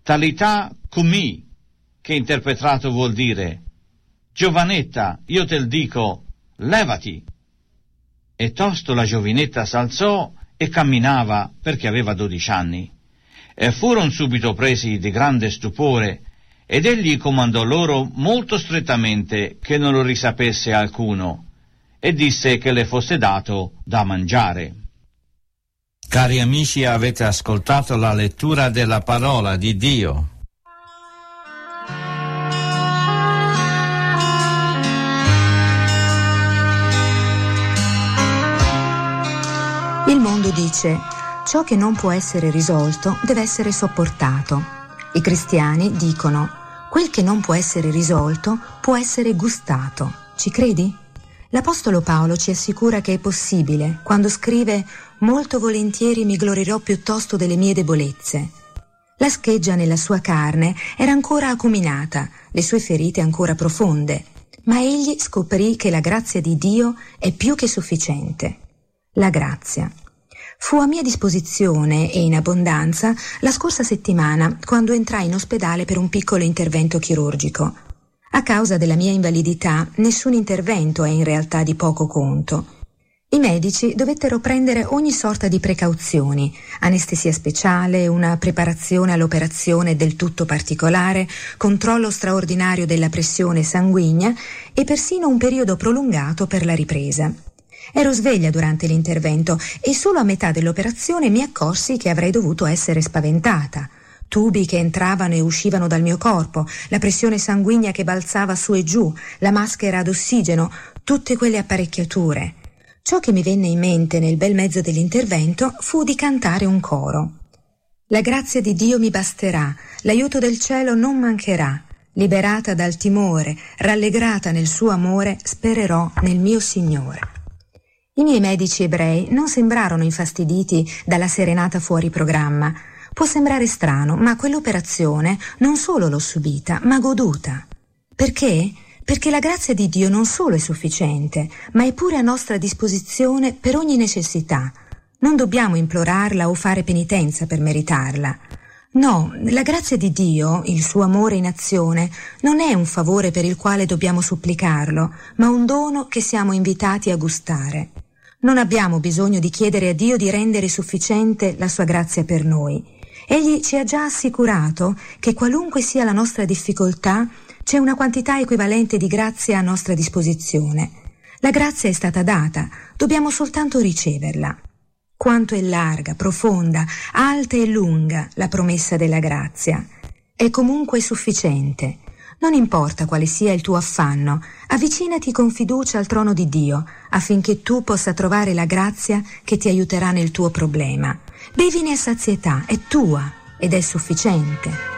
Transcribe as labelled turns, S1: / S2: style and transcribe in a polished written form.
S1: Talità cumi, che interpretato vuol dire: giovanetta, io te dico, levati. E tosto la giovinetta s'alzò e camminava, perché aveva 12 anni. E furono subito presi di grande stupore, ed egli comandò loro molto strettamente che non lo risapesse alcuno, e disse che le fosse dato da mangiare.
S2: Cari amici, avete ascoltato la lettura della parola di Dio.
S3: Il mondo dice: ciò che non può essere risolto deve essere sopportato. I cristiani dicono: quel che non può essere risolto può essere gustato. Ci credi? L'Apostolo Paolo ci assicura che è possibile quando scrive: molto volentieri mi glorierò piuttosto delle mie debolezze. La scheggia nella sua carne era ancora acuminata, le sue ferite ancora profonde, ma egli scoprì che la grazia di Dio è più che sufficiente. La grazia fu a mia disposizione e in abbondanza la scorsa settimana, quando entrai in ospedale per un piccolo intervento chirurgico. A causa della mia invalidità, nessun intervento è in realtà di poco conto. I medici dovettero prendere ogni sorta di precauzioni: anestesia speciale, una preparazione all'operazione del tutto particolare, controllo straordinario della pressione sanguigna e persino un periodo prolungato per la ripresa. Ero sveglia durante l'intervento e solo a metà dell'operazione mi accorsi che avrei dovuto essere spaventata. Tubi che entravano e uscivano dal mio corpo, la pressione sanguigna che balzava su e giù, la maschera ad ossigeno, tutte quelle apparecchiature. Ciò che mi venne in mente nel bel mezzo dell'intervento fu di cantare un coro. La grazia di Dio mi basterà, l'aiuto del cielo non mancherà. Liberata dal timore, rallegrata nel suo amore, spererò nel mio Signore. I miei medici ebrei non sembrarono infastiditi dalla serenata fuori programma. Può sembrare strano, ma quell'operazione non solo l'ho subita, ma goduta. Perché? Perché la grazia di Dio non solo è sufficiente, ma è pure a nostra disposizione per ogni necessità. Non dobbiamo implorarla o fare penitenza per meritarla. No, la grazia di Dio, il suo amore in azione, non è un favore per il quale dobbiamo supplicarlo, ma un dono che siamo invitati a gustare. Non abbiamo bisogno di chiedere a Dio di rendere sufficiente la sua grazia per noi. Egli ci ha già assicurato che qualunque sia la nostra difficoltà, c'è una quantità equivalente di grazia a nostra disposizione. La grazia è stata data, dobbiamo soltanto riceverla. Quanto è larga, profonda, alta e lunga la promessa della grazia. È comunque sufficiente. Non importa quale sia il tuo affanno, avvicinati con fiducia al trono di Dio, affinché tu possa trovare la grazia che ti aiuterà nel tuo problema. Bevine a sazietà, è tua ed è sufficiente.